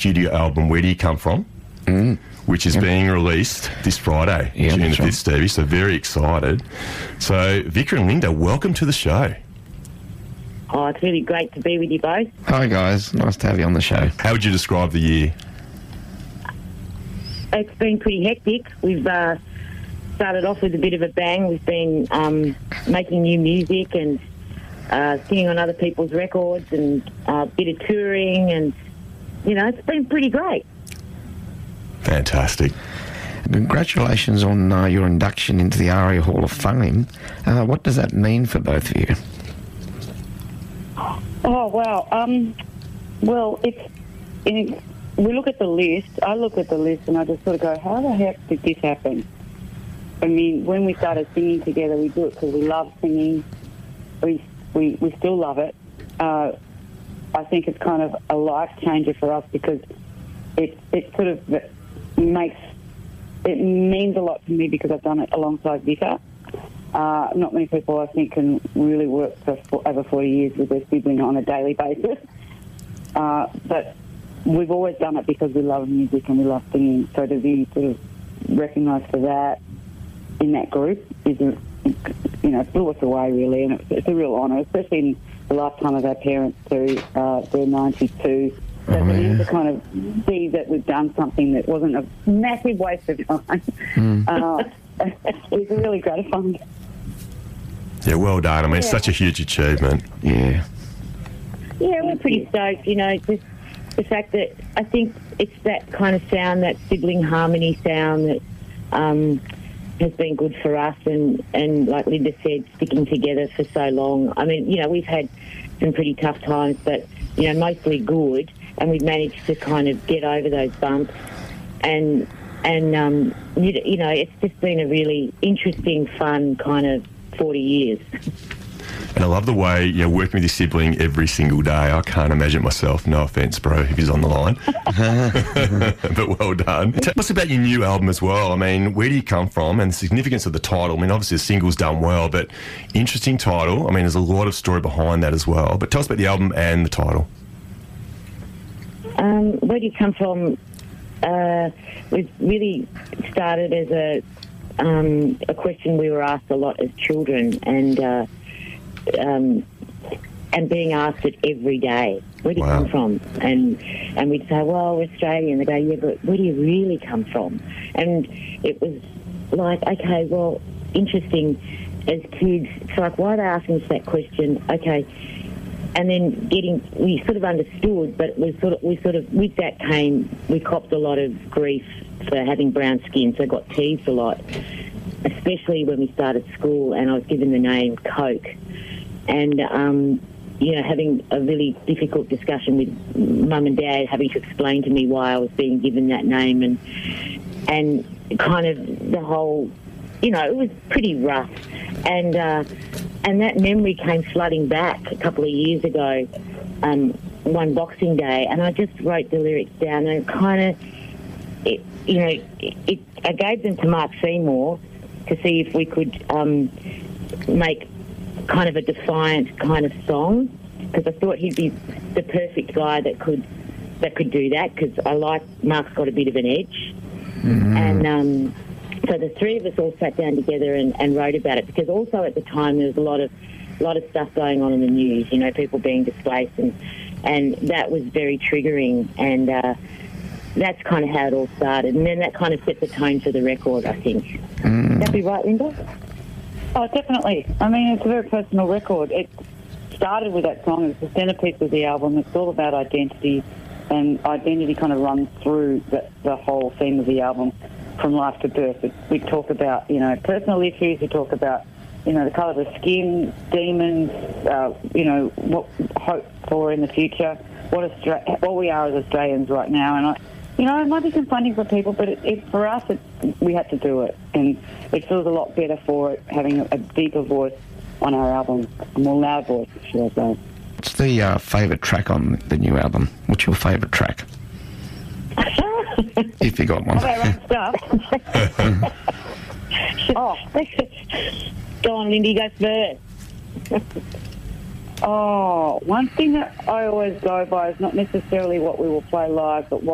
studio album, Where Do You Come From? Which is being released this Friday, June the 5th, Stevie, so very excited. So, Vicar and Linda, welcome to the show. Oh, it's really great to be with you both. Hi guys, nice to have you on the show. How would you describe the year? It's been pretty hectic. We've started off with a bit of a bang. We've been making new music and singing on other people's records and a bit of touring, and, it's been pretty great. Fantastic. Congratulations on your induction into the ARIA Hall of Fame. What does that mean for both of you? Oh, wow. Well, we look at the list. I look at the list and I just sort of go, how the heck did this happen? I mean, when we started singing together, we do it because we love singing. We still love it. I think it's kind of a life changer for us because it sort of it means a lot to me because I've done it alongside Vicar. Not many people, I think, can really work for over 40 years with their sibling on a daily basis. But we've always done it because we love music and we love singing. So to be sort of recognised for that in that group is, blew us away, really. And it's a real honour, especially in the lifetime of our parents too. They're 92. So for them to kind of see that we've done something that wasn't a massive waste of time, it's really gratifying. Yeah, well done. I mean, it's such a huge achievement. Yeah. Yeah, we're pretty stoked, just the fact that I think it's that kind of sound, that sibling harmony sound that has been good for us and like Linda said, sticking together for so long. I mean, we've had some pretty tough times, but, mostly good, and we've managed to kind of get over those bumps and it's just been a really interesting, fun kind of 40 years. And I love the way, working with your sibling every single day. I can't imagine myself. No offence, bro, if he's on the line. But well done. Tell us about your new album as well. I mean, where do you come from and the significance of the title? I mean, obviously the single's done well, but interesting title. I mean, there's a lot of story behind that as well. But tell us about the album and the title. Where do you come from? We've really started as a question we were asked a lot as children, and being asked it every day. Where do you come from? And we'd say, well, we're Australian. They go, yeah, but where do you really come from? And it was like, okay, well, interesting. As kids, it's like, why are they asking us that question? Okay. And then we sort of understood, but we sort of with that we copped a lot of grief for having brown skin, so got teased a lot, especially when we started school and I was given the name Coke. And, having a really difficult discussion with Mum and Dad, having to explain to me why I was being given that name and kind of the whole, it was pretty rough. And that memory came flooding back a couple of years ago, one Boxing Day, and I just wrote the lyrics down and I gave them to Mark Seymour to see if we could make kind of a defiant kind of song, because I thought he'd be the perfect guy that could do that, because I like Mark's got a bit of an edge. And so the three of us all sat down together and wrote about it, because also at the time there was a lot of stuff going on in the news, people being displaced, and that was very triggering, and that's kind of how it all started, and then that kind of set the tone for the record, I think. That be right, Linda? Oh, definitely. I mean, it's a very personal record. It started with that song. It's the centrepiece of the album. It's all about identity, and identity kind of runs through the whole theme of the album, from life to birth. We talk about, personal issues. We talk about, the colour of the skin, demons, what hope for in the future, what we are as Australians right now. And it might be confronting for people, but for us, we had to do it. And it feels a lot better for it, having a deeper voice on our album, a more loud voice, should I say. What's the favourite track on the new album? What's your favourite track? If you got one. Stuff. Oh, go on, Lindy, go first. One thing that I always go by is not necessarily what we will play live, but